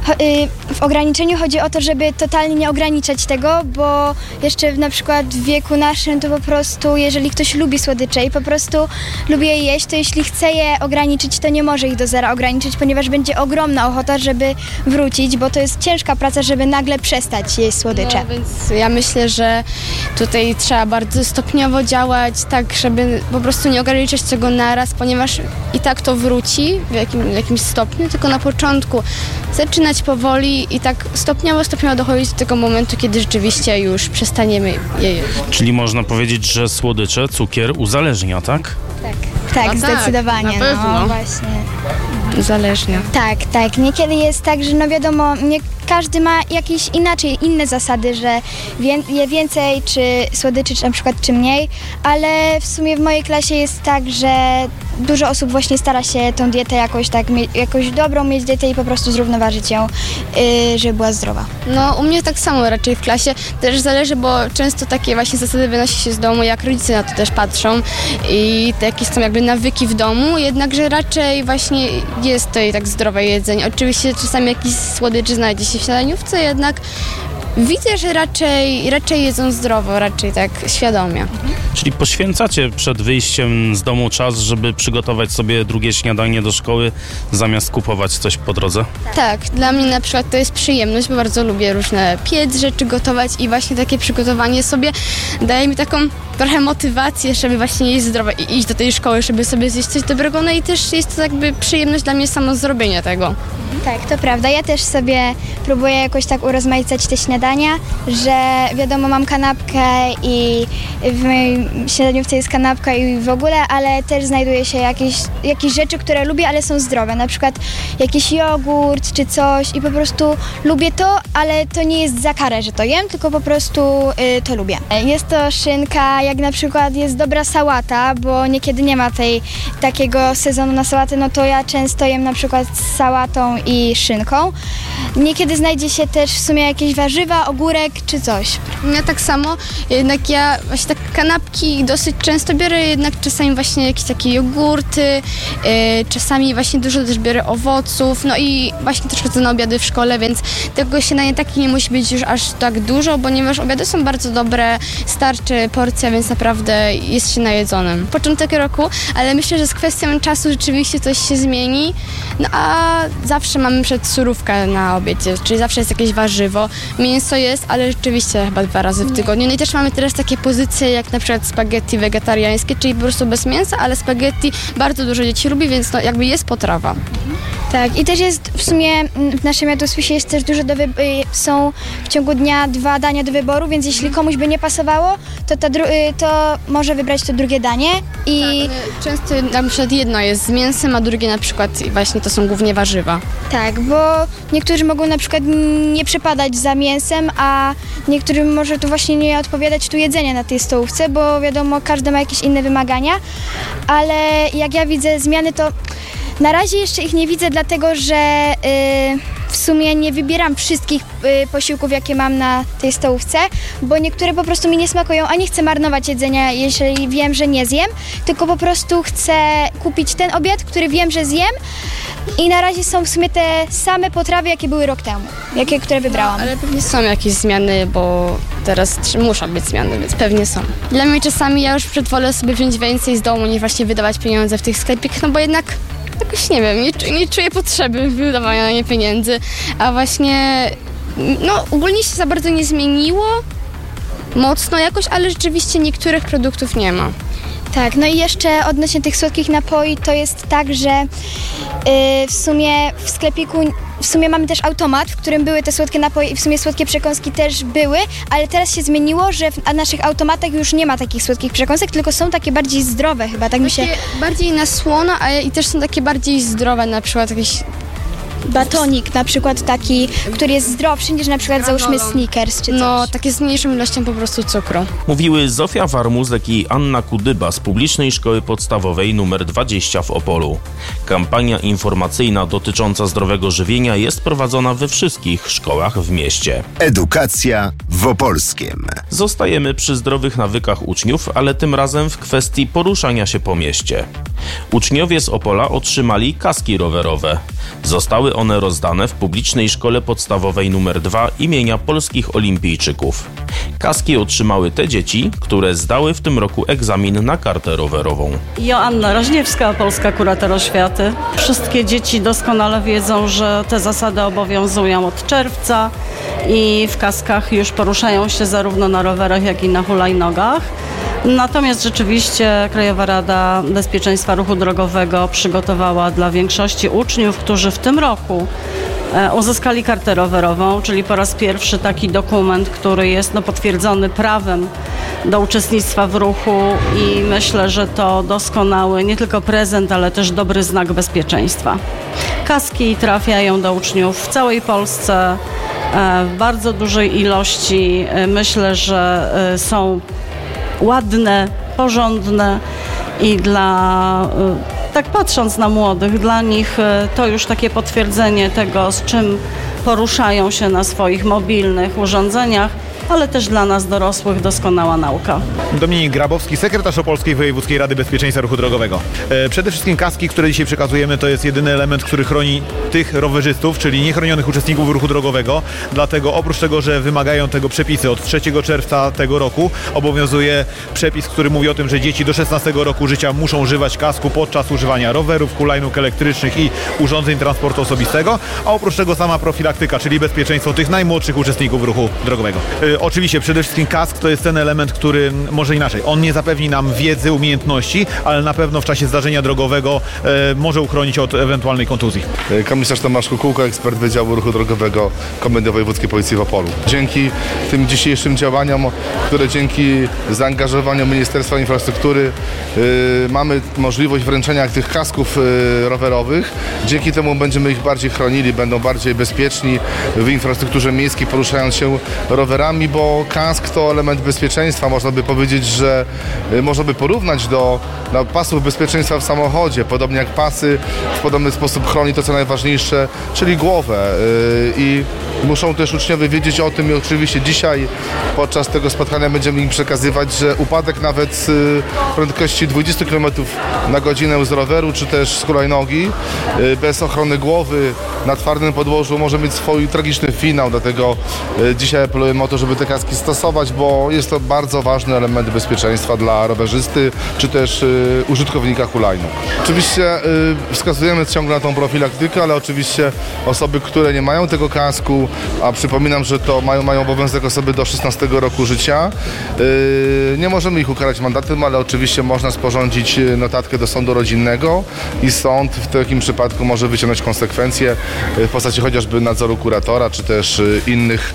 w ograniczeniu chodzi o to, żeby totalnie nie ograniczać tego, bo jeszcze na przykład w wieku naszym to po prostu, jeżeli ktoś lubi słodycze i po prostu lubi je jeść, to jeśli chce je ograniczyć, to nie może ich do zera ograniczyć, ponieważ będzie ogromna ochota, żeby wrócić, bo to jest ciężka praca, żeby nagle przestać jeść słodycze. No, więc ja myślę, że tutaj trzeba bardzo stopniowo działać, tak żeby po prostu nie ograniczać tego naraz, ponieważ i tak to wróci w jakimś stopniu, tylko na początku zaczynać powoli i tak stopniowo dochodzić do tego momentu, kiedy rzeczywiście już przestaniemy je jeść. Czyli można powiedzieć, że słodycze, cukier uzależnia, tak? Tak, no zdecydowanie. Na pewno. No właśnie. Uzależnia. Tak. Niekiedy jest tak, że no wiadomo, nie każdy ma jakieś inne zasady, że je więcej, czy słodyczy, czy na przykład, czy mniej, ale w sumie w mojej klasie jest tak, że dużo osób właśnie stara się tą dietę jakoś dobrą mieć dietę i po prostu zrównoważyć ją, żeby była zdrowa. No u mnie tak samo raczej w klasie, też zależy, bo często takie właśnie zasady wynosi się z domu, jak rodzice na to też patrzą i jakieś są jakby nawyki w domu, jednakże raczej właśnie jest to i tak zdrowe jedzenie. Oczywiście czasami jakiś słodycz znajdzie się w śniadaniówce, jednak widzę, że raczej jedzą zdrowo, raczej tak świadomie. Czyli poświęcacie przed wyjściem z domu czas, żeby przygotować sobie drugie śniadanie do szkoły, zamiast kupować coś po drodze? Tak, dla mnie na przykład to jest przyjemność, bo bardzo lubię różne piec rzeczy gotować i właśnie takie przygotowanie sobie daje mi taką trochę motywację, żeby właśnie jeść zdrowo i iść do tej szkoły, żeby sobie zjeść coś dobrego, no i też jest to jakby przyjemność dla mnie samo zrobienie tego. Tak, to prawda. Ja też sobie próbuję jakoś tak urozmaicać te śniadania, że wiadomo, mam kanapkę i w mojej śniadaniówce jest kanapka i w ogóle, ale też znajduje się jakieś rzeczy, które lubię, ale są zdrowe. Na przykład jakiś jogurt czy coś i po prostu lubię to, ale to nie jest za karę, że to jem, tylko po prostu to lubię. Jest to szynka, jak na przykład jest dobra sałata, bo niekiedy nie ma takiego sezonu na sałatę, no to ja często jem na przykład z sałatą i szynką. Niekiedy znajdzie się też w sumie jakieś warzywa, ogórek czy coś. Ja tak samo, jednak ja właśnie tak kanapki dosyć często biorę, jednak czasami właśnie jakieś takie jogurty, czasami właśnie dużo też biorę owoców, no i właśnie też chodzę na obiady w szkole, więc tego śniadania takie nie musi być już aż tak dużo, ponieważ obiady są bardzo dobre, starczy porcja, więc naprawdę jest się najedzonym. Początek roku, ale myślę, że z kwestią czasu rzeczywiście coś się zmieni, no a zawsze mamy surówkę na obiedzie, czyli zawsze jest jakieś warzywo, mięso jest, ale rzeczywiście chyba 2 razy w tygodniu. No i też mamy teraz takie pozycje jak na przykład spaghetti wegetariańskie, czyli po prostu bez mięsa, ale spaghetti bardzo dużo dzieci lubi, więc no jakby jest potrawa. Tak, i też jest w sumie w naszym jadłospisie jest też dużo są w ciągu dnia 2 dania do wyboru, więc jeśli komuś by nie pasowało, to może wybrać to drugie danie i tak, często na przykład jedno jest z mięsem, a drugie na przykład właśnie to są głównie warzywa. Tak, bo niektórzy mogą na przykład nie przypadać za mięsem, a niektórym może to właśnie nie odpowiadać tu jedzenie na tej stołówce, bo wiadomo, każdy ma jakieś inne wymagania, ale jak ja widzę zmiany, to na razie jeszcze ich nie widzę, dlatego że w sumie nie wybieram wszystkich posiłków, jakie mam na tej stołówce, bo niektóre po prostu mi nie smakują, a nie chcę marnować jedzenia, jeżeli wiem, że nie zjem, tylko po prostu chcę kupić ten obiad, który wiem, że zjem i na razie są w sumie te same potrawy, jakie były rok temu, które wybrałam. No, ale pewnie są jakieś zmiany, bo teraz muszą być zmiany, więc pewnie są. Dla mnie czasami ja już wolę sobie wziąć więcej z domu, niż właśnie wydawać pieniądze w tych sklepikach, no bo jednak jakoś nie wiem, nie czuję potrzeby wydawania na nie pieniędzy, a właśnie no ogólnie się za bardzo nie zmieniło mocno jakoś, ale rzeczywiście niektórych produktów nie ma. Tak, no i jeszcze odnośnie tych słodkich napoi, to jest tak, że w sumie w sklepiku mamy też automat, w którym były te słodkie napoje i w sumie słodkie przekąski też były, ale teraz się zmieniło, że w naszych automatach już nie ma takich słodkich przekąsek, tylko są takie bardziej zdrowe chyba, tak mi się... Bardziej na słono, ale i też są takie bardziej zdrowe, na przykład jakieś... Batonik na przykład taki, który jest zdrowszy niż na przykład załóżmy Snickers czy coś. No, takie z mniejszą ilością po prostu cukru. Mówiły Zofia Warmuzek i Anna Kudyba z Publicznej Szkoły Podstawowej nr 20 w Opolu. Kampania informacyjna dotycząca zdrowego żywienia jest prowadzona we wszystkich szkołach w mieście. Edukacja w Opolskiem. Zostajemy przy zdrowych nawykach uczniów, ale tym razem w kwestii poruszania się po mieście. Uczniowie z Opola otrzymali kaski rowerowe. Zostały one rozdane w Publicznej Szkole Podstawowej nr 2 imienia polskich olimpijczyków. Kaski otrzymały te dzieci, które zdały w tym roku egzamin na kartę rowerową. Joanna Roźniewska, polska kurator oświaty. Wszystkie dzieci doskonale wiedzą, że te zasady obowiązują od czerwca i w kaskach już poruszają się zarówno na rowerach, jak i na hulajnogach. Natomiast rzeczywiście Krajowa Rada Bezpieczeństwa Ruchu Drogowego przygotowała dla większości uczniów, którzy w tym roku uzyskali kartę rowerową, czyli po raz pierwszy taki dokument, który jest potwierdzony prawem do uczestnictwa w ruchu i myślę, że to doskonały nie tylko prezent, ale też dobry znak bezpieczeństwa. Kaski trafiają do uczniów w całej Polsce w bardzo dużej ilości. Myślę, że są ładne, porządne i tak patrząc na młodych, dla nich to już takie potwierdzenie tego, z czym poruszają się na swoich mobilnych urządzeniach ale też dla nas dorosłych doskonała nauka. Dominik Grabowski, sekretarz Opolskiej Wojewódzkiej Rady Bezpieczeństwa Ruchu Drogowego. Przede wszystkim kaski, które dzisiaj przekazujemy, to jest jedyny element, który chroni tych rowerzystów, czyli niechronionych uczestników ruchu drogowego. Dlatego oprócz tego, że wymagają tego przepisy, od 3 czerwca tego roku obowiązuje przepis, który mówi o tym, że dzieci do 16 roku życia muszą używać kasku podczas używania rowerów, hulajnóg elektrycznych i urządzeń transportu osobistego, a oprócz tego sama profilaktyka, czyli bezpieczeństwo tych najmłodszych uczestników ruchu drogowego. Oczywiście przede wszystkim kask to jest ten element, który może inaczej. On nie zapewni nam wiedzy, umiejętności, ale na pewno w czasie zdarzenia drogowego może uchronić od ewentualnej kontuzji. Komisarz Tomasz Kukułka, ekspert Wydziału Ruchu Drogowego Komendy Wojewódzkiej Policji w Opolu. Dzięki tym dzisiejszym działaniom, które dzięki zaangażowaniu Ministerstwa Infrastruktury mamy możliwość wręczenia tych kasków rowerowych. Dzięki temu będziemy ich bardziej chronili, będą bardziej bezpieczni w infrastrukturze miejskiej, poruszając się rowerami, bo kask to element bezpieczeństwa. Można by powiedzieć, że można by porównać do pasów bezpieczeństwa w samochodzie. Podobnie jak pasy w podobny sposób chroni to, co najważniejsze, czyli głowę. I muszą też uczniowie wiedzieć o tym i oczywiście dzisiaj podczas tego spotkania będziemy im przekazywać, że upadek nawet z prędkości 20 km na godzinę z roweru czy też z hulajnogi bez ochrony głowy na twardym podłożu może mieć swój tragiczny finał. Dlatego dzisiaj apelujemy o to, żeby te kaski stosować, bo jest to bardzo ważny element bezpieczeństwa dla rowerzysty czy też użytkownika hulajnóg. Oczywiście wskazujemy ciągle na tą profilaktykę, ale oczywiście osoby, które nie mają tego kasku, a przypominam, że to mają obowiązek osoby do 16 roku życia, nie możemy ich ukarać mandatem, ale oczywiście można sporządzić notatkę do sądu rodzinnego i sąd w takim przypadku może wyciągnąć konsekwencje w postaci chociażby nadzoru kuratora, czy też innych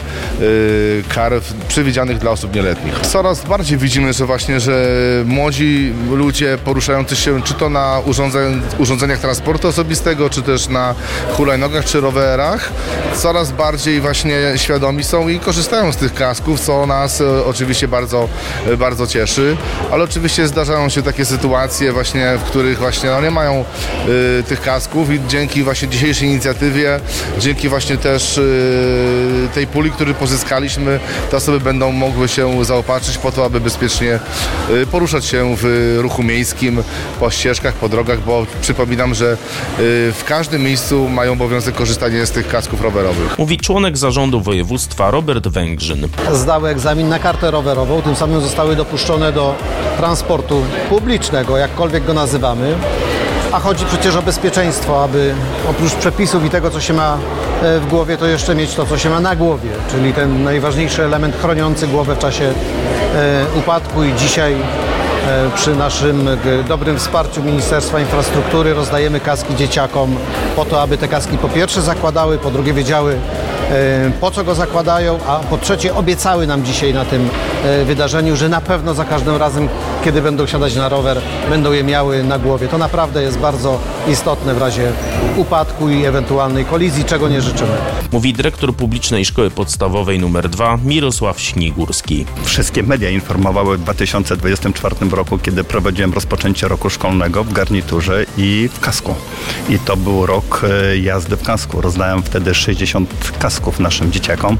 kar przewidzianych dla osób nieletnich. Coraz bardziej widzimy, że właśnie, że młodzi ludzie poruszający się czy to na urządzeniach transportu osobistego, czy też na hulajnogach, czy rowerach, coraz bardziej właśnie świadomi są i korzystają z tych kasków, co nas oczywiście bardzo, bardzo cieszy, ale oczywiście zdarzają się takie sytuacje właśnie, w których właśnie nie mają tych kasków i dzięki właśnie dzisiejszej inicjatywie, dzięki właśnie też tej puli, którą pozyskaliśmy, te osoby będą mogły się zaopatrzyć po to, aby bezpiecznie poruszać się w ruchu miejskim, po ścieżkach, po drogach, bo przypominam, że w każdym miejscu mają obowiązek korzystania z tych kasków rowerowych. Mówi członek zarządu województwa Robert Węgrzyn. Zdały egzamin na kartę rowerową, tym samym zostały dopuszczone do transportu publicznego, jakkolwiek go nazywamy. A chodzi przecież o bezpieczeństwo, aby oprócz przepisów i tego, co się ma w głowie, to jeszcze mieć to, co się ma na głowie, czyli ten najważniejszy element chroniący głowę w czasie upadku i dzisiaj przy naszym dobrym wsparciu Ministerstwa Infrastruktury rozdajemy kaski dzieciakom po to, aby te kaski po pierwsze zakładały, po drugie wiedziały, po co go zakładają, a po trzecie obiecały nam dzisiaj na tym wydarzeniu, że na pewno za każdym razem, kiedy będą siadać na rower, będą je miały na głowie. To naprawdę jest bardzo istotne w razie upadku i ewentualnej kolizji, czego nie życzymy. Mówi dyrektor Publicznej Szkoły Podstawowej nr 2 Mirosław Śnigórski. Wszystkie media informowały w 2024 roku, kiedy prowadziłem rozpoczęcie roku szkolnego w garniturze i w kasku. I to był rok jazdy w kasku. Rozdałem wtedy 60 kasków naszym dzieciakom.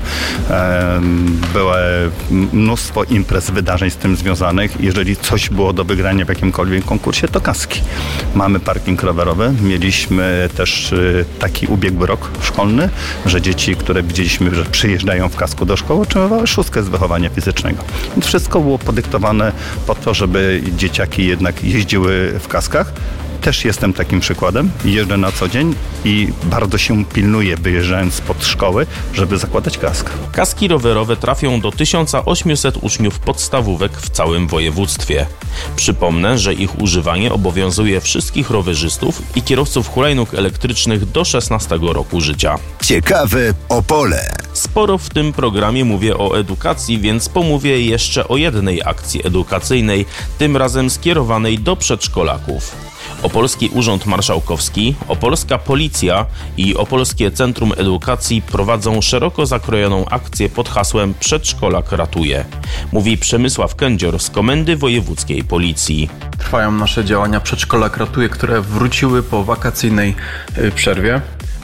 Było mnóstwo imprez, wydarzeń z tym związanych. Jeżeli coś było do wygrania w jakimkolwiek konkursie, to kaski. Mamy parking rowerowy. Mieliśmy też taki ubiegły rok szkolny, że dzieci, które widzieliśmy, że przyjeżdżają w kasku do szkoły, otrzymywały 6 z wychowania fizycznego. Więc wszystko było podyktowane po to, żeby dzieciaki jednak jeździły w kaskach. Też jestem takim przykładem. Jeżdżę na co dzień i bardzo się pilnuję, wyjeżdżając spod szkoły, żeby zakładać kask. Kaski rowerowe trafią do 1800 uczniów podstawówek w całym województwie. Przypomnę, że ich używanie obowiązuje wszystkich rowerzystów i kierowców hulajnóg elektrycznych do 16 roku życia. Ciekawe Opole. Sporo w tym programie mówię o edukacji, więc pomówię jeszcze o jednej akcji edukacyjnej, tym razem skierowanej do przedszkolaków. Opolski Urząd Marszałkowski, Opolska Policja i Opolskie Centrum Edukacji prowadzą szeroko zakrojoną akcję pod hasłem Przedszkolak ratuje. Mówi Przemysław Kędzior z Komendy Wojewódzkiej Policji. Trwają nasze działania Przedszkolak ratuje, które wróciły po wakacyjnej przerwie.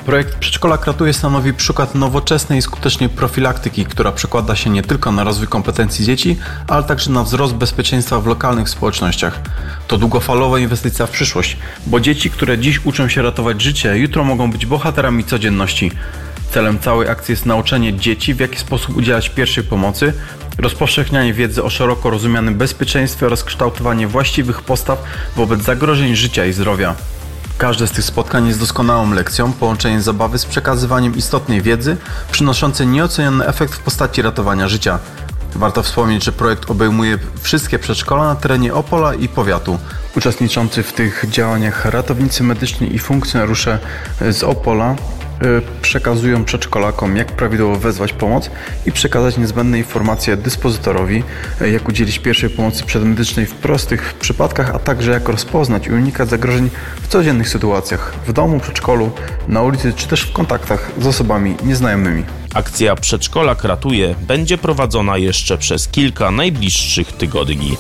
Projekt Przedszkolak ratuje stanowi przykład nowoczesnej i skutecznej profilaktyki, która przekłada się nie tylko na rozwój kompetencji dzieci, ale także na wzrost bezpieczeństwa w lokalnych społecznościach. To długofalowa inwestycja w przyszłość, bo dzieci, które dziś uczą się ratować życie, jutro mogą być bohaterami codzienności. Celem całej akcji jest nauczenie dzieci, w jaki sposób udzielać pierwszej pomocy, rozpowszechnianie wiedzy o szeroko rozumianym bezpieczeństwie oraz kształtowanie właściwych postaw wobec zagrożeń życia i zdrowia. Każde z tych spotkań jest doskonałą lekcją, połączeniem zabawy z przekazywaniem istotnej wiedzy, przynoszącej nieoceniony efekt w postaci ratowania życia. Warto wspomnieć, że projekt obejmuje wszystkie przedszkola na terenie Opola i powiatu. Uczestniczący w tych działaniach ratownicy medyczni i funkcjonariusze z Opola przekazują przedszkolakom, jak prawidłowo wezwać pomoc i przekazać niezbędne informacje dyspozytorowi, jak udzielić pierwszej pomocy przedmedycznej w prostych przypadkach, a także jak rozpoznać i unikać zagrożeń w codziennych sytuacjach, w domu, przedszkolu, na ulicy czy też w kontaktach z osobami nieznajomymi. Akcja Przedszkolak ratuje będzie prowadzona jeszcze przez kilka najbliższych tygodni.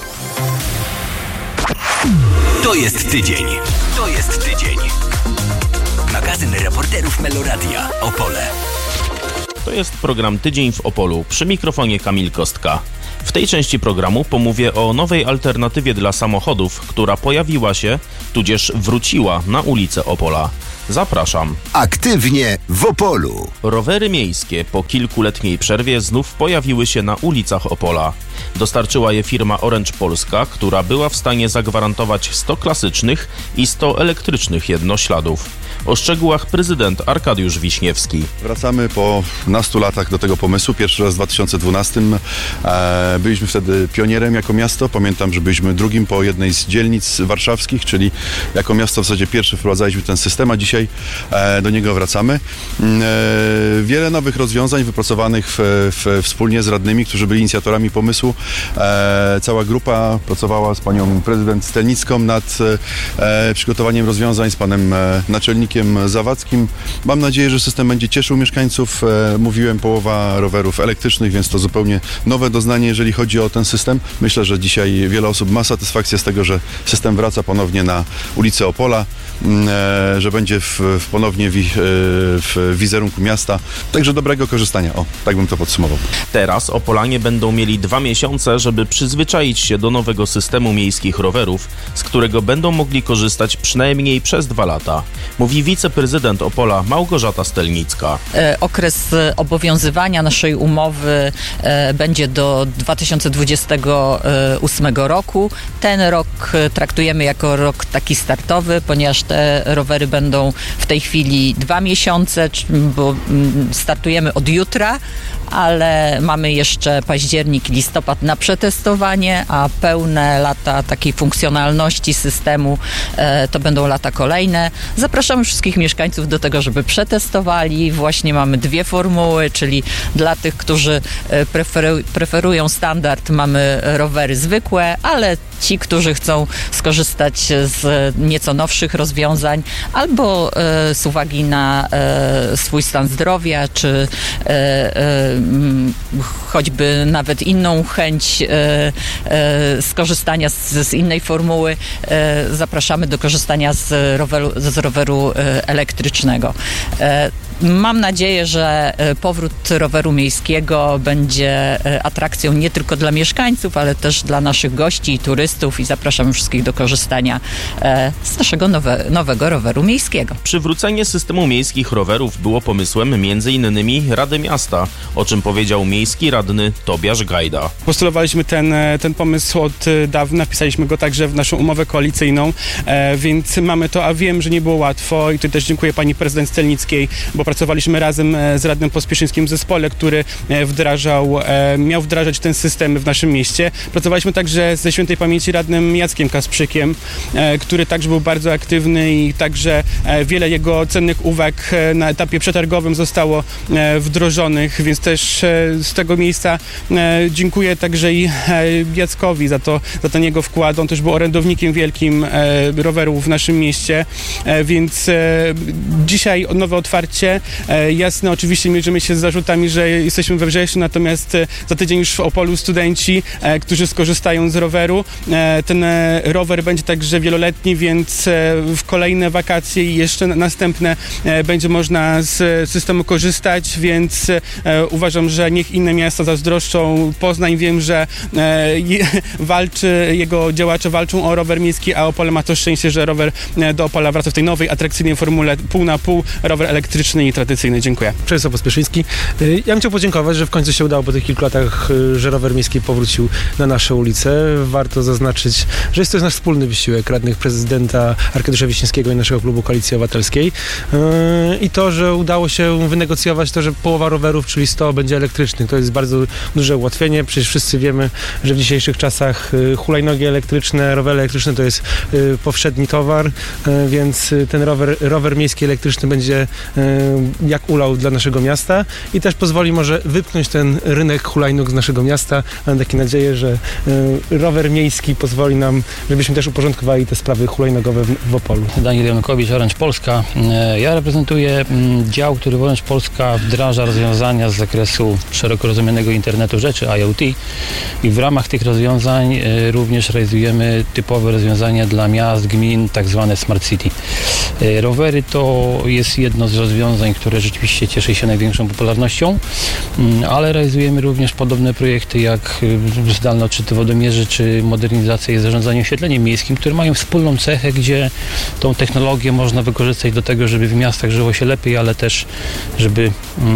To jest tydzień. To jest tydzień. Magazyn reporterów Meloradia Opole. To jest program Tydzień w Opolu. Przy mikrofonie Kamil Kostka. W tej części programu pomówię o nowej alternatywie dla samochodów, która pojawiła się, tudzież wróciła na ulicę Opola. Zapraszam. Aktywnie w Opolu. Rowery miejskie po kilkuletniej przerwie znów pojawiły się na ulicach Opola. Dostarczyła je firma Orange Polska, która była w stanie zagwarantować 100 klasycznych i 100 elektrycznych jednośladów. O szczegółach prezydent Arkadiusz Wiśniewski. Wracamy po nastu latach do tego pomysłu. Pierwszy raz w 2012. Byliśmy wtedy pionierem jako miasto. Pamiętam, że byliśmy drugim po jednej z dzielnic warszawskich, czyli jako miasto w zasadzie pierwszy wprowadzaliśmy ten system, a dzisiaj do niego wracamy. Wiele nowych rozwiązań wypracowanych wspólnie z radnymi, którzy byli inicjatorami pomysłu. Cała grupa pracowała z panią prezydent Stelnicką nad przygotowaniem rozwiązań, z panem naczelnikiem Zawadzkim. Mam nadzieję, że system będzie cieszył mieszkańców. Mówiłem, połowa rowerów elektrycznych, więc to zupełnie nowe doznanie, jeżeli chodzi o ten system. Myślę, że dzisiaj wiele osób ma satysfakcję z tego, że system wraca ponownie na ulicę Opola, że będzie ponownie w wizerunku miasta. Także dobrego korzystania. O, tak bym to podsumował. Teraz Opolanie będą mieli 2 miesiące, żeby przyzwyczaić się do nowego systemu miejskich rowerów, z którego będą mogli korzystać przynajmniej przez 2 lata. Mówi wiceprezydent Opola Małgorzata Stelnicka. Okres obowiązywania naszej umowy będzie do 2028 roku. Ten rok traktujemy jako rok taki startowy, ponieważ te rowery będą w tej chwili 2 miesiące, bo startujemy od jutra, ale mamy jeszcze październik i listopad na przetestowanie, a pełne lata takiej funkcjonalności systemu to będą lata kolejne. Zapraszamy wszystkich mieszkańców do tego, żeby przetestowali. Właśnie mamy 2 formuły, czyli dla tych, którzy preferują standard, mamy rowery zwykłe, ale ci, którzy chcą skorzystać z nieco nowszych rozwiązań albo z uwagi na swój stan zdrowia, czy choćby nawet inną chęć skorzystania z innej formuły, zapraszamy do korzystania z roweru elektrycznego. Mam nadzieję, że powrót roweru miejskiego będzie atrakcją nie tylko dla mieszkańców, ale też dla naszych gości i turystów i zapraszam wszystkich do korzystania z naszego nowego roweru miejskiego. Przywrócenie systemu miejskich rowerów było pomysłem m.in. Rady Miasta, o czym powiedział miejski radny Tobiasz Gajda. Postulowaliśmy ten pomysł od dawna, wpisaliśmy go także w naszą umowę koalicyjną, więc mamy to, a wiem, że nie było łatwo i tu też dziękuję pani prezydent Stelnickiej, bo pracowaliśmy razem z radnym Pospieszyńskim w zespole, który miał wdrażać ten system w naszym mieście. Pracowaliśmy także ze świętej pamięci radnym Jackiem Kasprzykiem, który także był bardzo aktywny i także wiele jego cennych uwag na etapie przetargowym zostało wdrożonych, więc też z tego miejsca dziękuję także i Jackowi za ten jego wkład. On też był orędownikiem wielkim rowerów w naszym mieście, więc dzisiaj nowe otwarcie pozytywnie. Jasne, oczywiście mierzymy się z zarzutami, że jesteśmy we wrześniu, natomiast za tydzień już w Opolu studenci, którzy skorzystają z roweru. Ten rower będzie także wieloletni, więc w kolejne wakacje i jeszcze następne będzie można z systemu korzystać, więc uważam, że niech inne miasta zazdroszczą. Poznań, wiem, że jego działacze walczą o rower miejski, a Opole ma to szczęście, że rower do Opola wraca w tej nowej, atrakcyjnej formule pół na pół, rower elektryczny i tradycyjny. Dziękuję. Przemysław Pospieszyński. Ja bym chciał podziękować, że w końcu się udało po tych kilku latach, że rower miejski powrócił na nasze ulice. Warto zaznaczyć, że jest to nasz wspólny wysiłek radnych prezydenta Arkadiusza Wiśniewskiego i naszego klubu Koalicji Obywatelskiej. I to, że udało się wynegocjować to, że połowa rowerów, czyli 100, będzie elektrycznych. To jest bardzo duże ułatwienie. Przecież wszyscy wiemy, że w dzisiejszych czasach hulajnogi elektryczne, rowery elektryczne to jest powszedni towar, więc ten rower miejski elektryczny będzie jak ulał dla naszego miasta i też pozwoli może wypchnąć ten rynek hulajnóg z naszego miasta. Mam takie nadzieję, że rower miejski pozwoli nam, żebyśmy też uporządkowali te sprawy hulajnogowe w Opolu. Daniel Janukowicz, Orange Polska. Ja reprezentuję dział, który w Orange Polska wdraża rozwiązania z zakresu szeroko rozumianego internetu rzeczy, IoT, i w ramach tych rozwiązań również realizujemy typowe rozwiązania dla miast, gmin, tak zwane Smart City. Rowery to jest jedno z rozwiązań, które rzeczywiście cieszy się największą popularnością, ale realizujemy również podobne projekty jak zdalne odczyty wodomierzy czy modernizacja i zarządzanie oświetleniem miejskim, które mają wspólną cechę, gdzie tą technologię można wykorzystać do tego, żeby w miastach żyło się lepiej, ale też żeby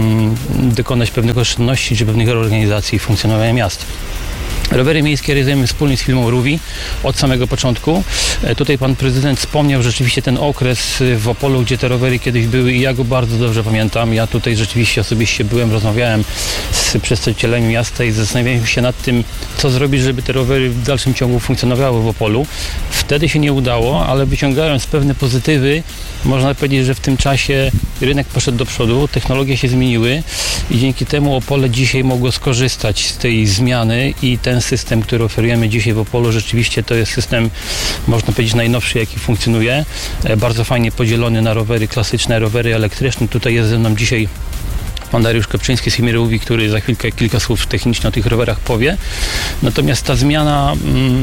dokonać pewnych oszczędności czy pewnych reorganizacji funkcjonowania miast. Rowery miejskie realizujemy wspólnie z firmą Ruvi od samego początku. Tutaj pan prezydent wspomniał rzeczywiście ten okres w Opolu, gdzie te rowery kiedyś były i ja go bardzo dobrze pamiętam. Ja tutaj rzeczywiście osobiście byłem, rozmawiałem z przedstawicielami miasta i zastanawiałem się nad tym, co zrobić, żeby te rowery w dalszym ciągu funkcjonowały w Opolu. Wtedy się nie udało, ale wyciągając pewne pozytywy, można powiedzieć, że w tym czasie rynek poszedł do przodu, technologie się zmieniły i dzięki temu Opole dzisiaj mogło skorzystać z tej zmiany i ten system, który oferujemy dzisiaj w Opolu, rzeczywiście to jest system, można powiedzieć, najnowszy, jaki funkcjonuje. Bardzo fajnie podzielony na rowery klasyczne, rowery elektryczne. Tutaj jest ze mną dzisiaj pan Dariusz Kopczyński z firmy Ruvi, który za chwilkę kilka słów technicznie o tych rowerach powie. Natomiast ta zmiana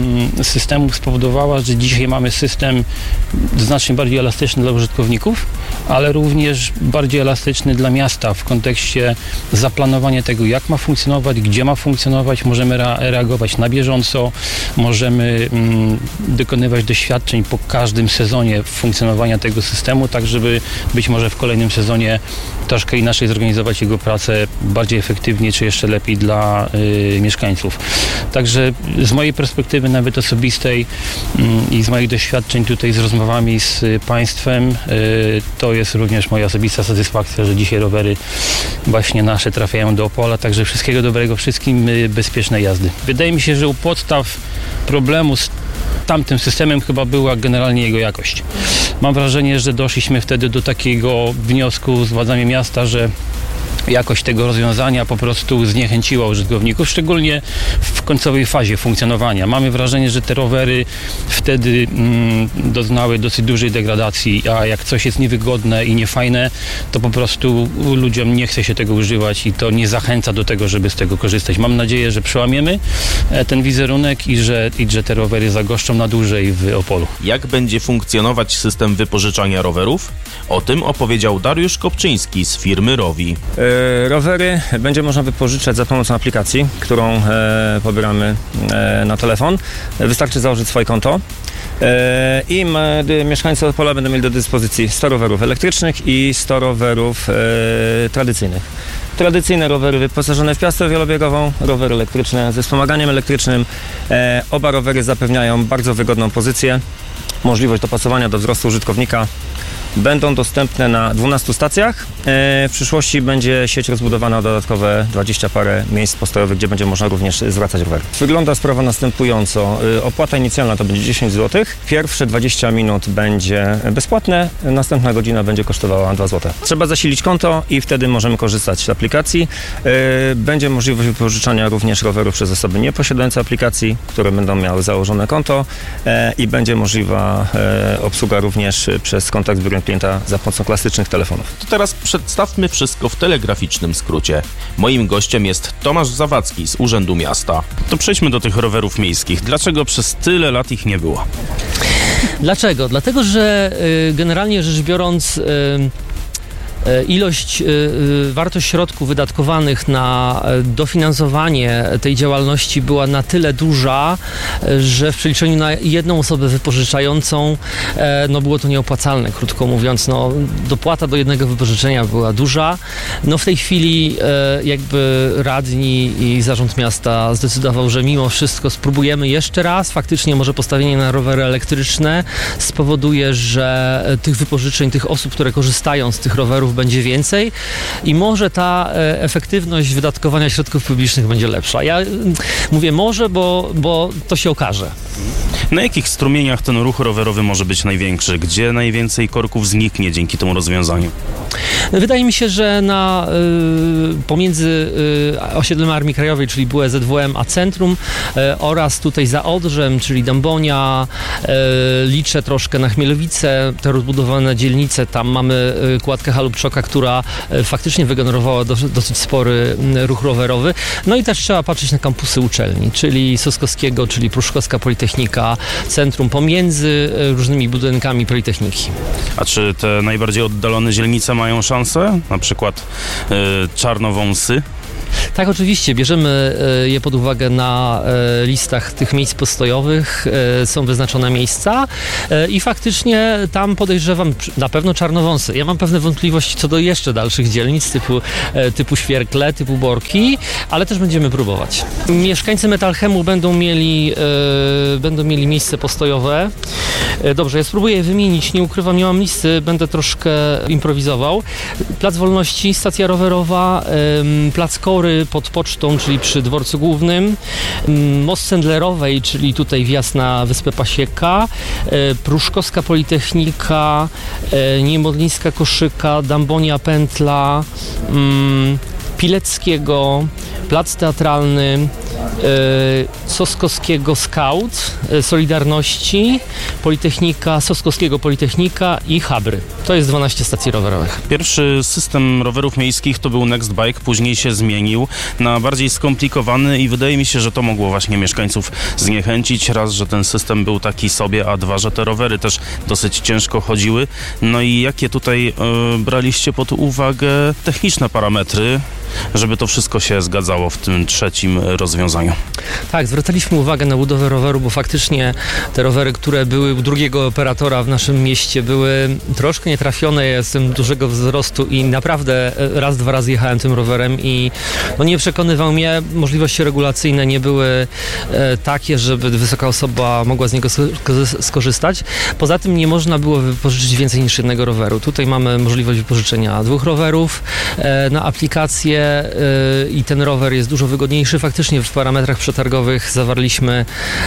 systemu spowodowała, że dzisiaj mamy system znacznie bardziej elastyczny dla użytkowników, ale również bardziej elastyczny dla miasta w kontekście zaplanowania tego, jak ma funkcjonować, gdzie ma funkcjonować. Możemy reagować na bieżąco, możemy dokonywać doświadczeń po każdym sezonie funkcjonowania tego systemu, tak żeby być może w kolejnym sezonie troszkę inaczej zorganizować jego pracę bardziej efektywnie, czy jeszcze lepiej dla mieszkańców. Także z mojej perspektywy nawet osobistej i z moich doświadczeń tutaj z rozmowami z państwem, to jest również moja osobista satysfakcja, że dzisiaj rowery właśnie nasze trafiają do Opola, także wszystkiego dobrego wszystkim, bezpiecznej jazdy. Wydaje mi się, że u podstaw problemu z tamtym systemem chyba była generalnie jego jakość. Mam wrażenie, że doszliśmy wtedy do takiego wniosku z władzami miasta, że jakość tego rozwiązania po prostu zniechęciła użytkowników, szczególnie w końcowej fazie funkcjonowania. Mamy wrażenie, że te rowery wtedy doznały dosyć dużej degradacji, a jak coś jest niewygodne i niefajne, to po prostu ludziom nie chce się tego używać i to nie zachęca do tego, żeby z tego korzystać. Mam nadzieję, że przełamiemy ten wizerunek i że te rowery zagoszczą na dłużej w Opolu. Jak będzie funkcjonować system wypożyczania rowerów? O tym opowiedział Dariusz Kopczyński z firmy Ruvi. Rowery będzie można wypożyczać za pomocą aplikacji, którą pobieramy na telefon. Wystarczy założyć swoje konto i mieszkańcy Opola będą mieli do dyspozycji 100 rowerów elektrycznych i 100 rowerów tradycyjnych. Tradycyjne rowery wyposażone w piastę wielobiegową, rowery elektryczne ze wspomaganiem elektrycznym. Oba rowery zapewniają bardzo wygodną pozycję, możliwość dopasowania do wzrostu użytkownika. Będą dostępne na 12 stacjach. W przyszłości będzie sieć rozbudowana o dodatkowe 20 parę miejsc postojowych, gdzie będzie można również zwracać rowery. Wygląda sprawa następująco. Opłata inicjalna to będzie 10 zł. Pierwsze 20 minut będzie bezpłatne, następna godzina będzie kosztowała 2 zł. Trzeba zasilić konto i wtedy możemy korzystać z aplikacji. Będzie możliwość wypożyczania również rowerów przez osoby nieposiadające aplikacji, które będą miały założone konto i będzie możliwa obsługa również przez kontakt z biurem obsługiwania klienta za pomocą klasycznych telefonów. To teraz przedstawmy wszystko w telegraficznym skrócie. Moim gościem jest Tomasz Zawadzki z Urzędu Miasta. To przejdźmy do tych rowerów miejskich. Dlaczego przez tyle lat ich nie było? Dlaczego? Dlatego, że generalnie rzecz biorąc wartość środków wydatkowanych na dofinansowanie tej działalności była na tyle duża, że w przeliczeniu na jedną osobę wypożyczającą było to nieopłacalne, krótko mówiąc. Dopłata do jednego wypożyczenia była duża. W tej chwili jakby radni i zarząd miasta zdecydował, że mimo wszystko spróbujemy jeszcze raz. Faktycznie może postawienie na rowery elektryczne spowoduje, że tych wypożyczeń, tych osób, które korzystają z tych rowerów, będzie więcej i może ta efektywność wydatkowania środków publicznych będzie lepsza. Ja mówię może, bo to się okaże. Na jakich strumieniach ten ruch rowerowy może być największy? Gdzie najwięcej korków zniknie dzięki temu rozwiązaniu? Wydaje mi się, że pomiędzy osiedlem Armii Krajowej, czyli były ZWM, a centrum oraz tutaj za Odrzem, czyli Dąbonia, liczę troszkę na Chmielowice, te rozbudowane dzielnice, tam mamy kładkę Halubczoka, która faktycznie wygenerowała dosyć spory ruch rowerowy. I też trzeba patrzeć na kampusy uczelni, czyli Soskowskiego, czyli Pruszkowska Politechnika, centrum pomiędzy różnymi budynkami Politechniki. A czy te najbardziej oddalone dzielnice mają szansę? Na przykład Czarnowąsy? Tak, oczywiście. Bierzemy je pod uwagę na listach tych miejsc postojowych. Są wyznaczone miejsca i faktycznie tam podejrzewam na pewno Czarnowąsy. Ja mam pewne wątpliwości co do jeszcze dalszych dzielnic typu Świerkle, typu Borki, ale też będziemy próbować. Mieszkańcy Metalchemu będą mieli miejsce postojowe. Dobrze, ja spróbuję je wymienić. Nie ukrywam, nie mam listy, będę troszkę improwizował. Plac Wolności, stacja rowerowa, Plac Kory pod Pocztą, czyli przy dworcu głównym, Most Sendlerowej, czyli tutaj wjazd na Wyspę Pasieka, Pruszkowska Politechnika, Niemodlińska Koszyka, Dąbonia Pętla, Pileckiego, Plac Teatralny, Soskowskiego Scout, Solidarności, Politechnika, Soskowskiego Politechnika i Habry. To jest 12 stacji rowerowych. Pierwszy system rowerów miejskich to był Nextbike, później się zmienił na bardziej skomplikowany i wydaje mi się, że to mogło właśnie mieszkańców zniechęcić. Raz, że ten system był taki sobie, a dwa, że te rowery też dosyć ciężko chodziły. I jakie tutaj braliście pod uwagę techniczne parametry, żeby to wszystko się zgadzało w tym trzecim rozwiązaniu? Tak, zwracaliśmy uwagę na budowę roweru, bo faktycznie te rowery, które były u drugiego operatora w naszym mieście, były troszkę nietrafione. Ja jestem dużego wzrostu i naprawdę raz, dwa razy jechałem tym rowerem i nie przekonywał mnie. Możliwości regulacyjne nie były takie, żeby wysoka osoba mogła z niego skorzystać. Poza tym nie można było wypożyczyć więcej niż jednego roweru. Tutaj mamy możliwość wypożyczenia 2 rowerów na aplikację i ten rower jest dużo wygodniejszy. Faktycznie w parametrach przetargowych zawarliśmy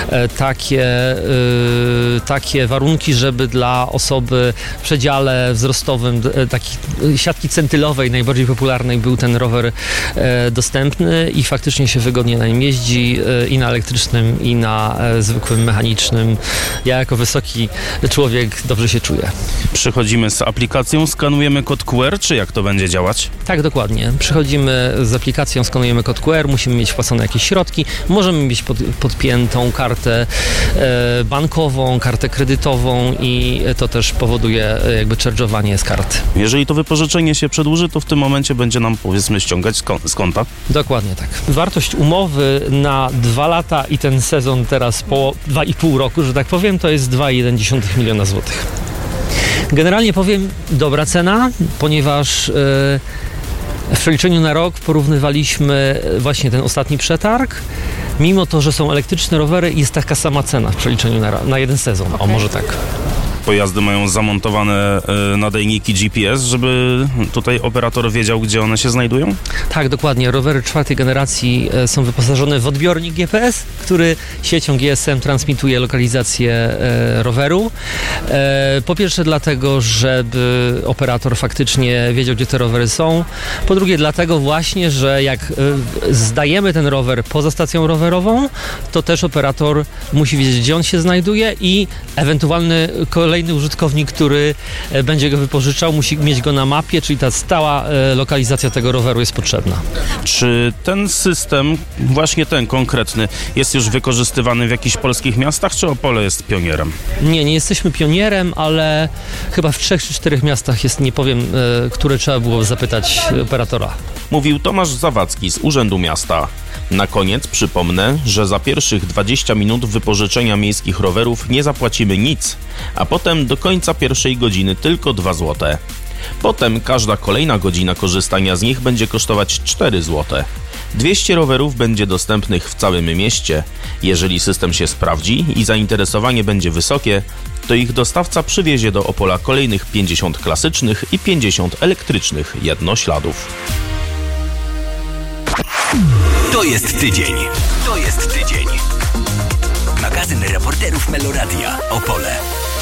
takie warunki, żeby dla osoby w przedziale wzrostowym, takiej siatki centylowej, najbardziej popularnej, był ten rower dostępny i faktycznie się wygodnie na nim jeździ i na elektrycznym, i na zwykłym mechanicznym. Ja jako wysoki człowiek dobrze się czuję. Przychodzimy z aplikacją, skanujemy kod QR, czy jak to będzie działać? Tak, dokładnie. Przychodzimy z aplikacją, skanujemy kod QR, musimy mieć wpłacone jakieś środki, możemy mieć podpiętą kartę bankową, kartę kredytową i to też powoduje jakby charge'owanie z karty. Jeżeli to wypożyczenie się przedłuży, to w tym momencie będzie nam, powiedzmy, ściągać z konta? Dokładnie tak. Wartość umowy na 2 lata i ten sezon teraz po 2,5 roku, że tak powiem, to jest 2,1 miliona złotych. Generalnie powiem, dobra cena, ponieważ w przeliczeniu na rok porównywaliśmy właśnie ten ostatni przetarg. Mimo to, że są elektryczne rowery, jest taka sama cena w przeliczeniu na jeden sezon. O, może tak. Pojazdy mają zamontowane nadajniki GPS, żeby tutaj operator wiedział, gdzie one się znajdują? Tak, dokładnie. Rowery 4. generacji są wyposażone w odbiornik GPS, który siecią GSM transmituje lokalizację roweru. Po pierwsze dlatego, żeby operator faktycznie wiedział, gdzie te rowery są. Po drugie dlatego właśnie, że jak zdajemy ten rower poza stacją rowerową, to też operator musi wiedzieć, gdzie on się znajduje i ewentualny kolejny kolejny użytkownik, który będzie go wypożyczał, musi mieć go na mapie, czyli ta stała lokalizacja tego roweru jest potrzebna. Czy ten system, właśnie ten konkretny, jest już wykorzystywany w jakichś polskich miastach, czy Opole jest pionierem? Nie jesteśmy pionierem, ale chyba w 3 czy 4 miastach jest, nie powiem, które trzeba było zapytać operatora. Mówił Tomasz Zawadzki z Urzędu Miasta. Na koniec przypomnę, że za pierwszych 20 minut wypożyczenia miejskich rowerów nie zapłacimy nic, a potem do końca pierwszej godziny tylko 2 zł. Potem każda kolejna godzina korzystania z nich będzie kosztować 4 zł. 200 rowerów będzie dostępnych w całym mieście. Jeżeli system się sprawdzi i zainteresowanie będzie wysokie, to ich dostawca przywiezie do Opola kolejnych 50 klasycznych i 50 elektrycznych jednośladów. To jest tydzień. To jest tydzień. Magazyn reporterów Meloradia. Opole.